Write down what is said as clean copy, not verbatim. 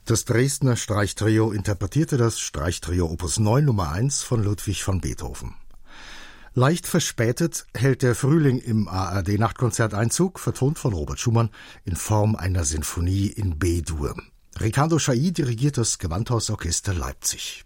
Das Dresdner Streichtrio interpretierte das Streichtrio Opus 9 Nummer 1 von Ludwig van Beethoven. Leicht verspätet hält der Frühling im ARD-Nachtkonzert Einzug, vertont von Robert Schumann, in Form einer Sinfonie in B-Dur. Ricardo Chailly dirigiert das Gewandhausorchester Leipzig.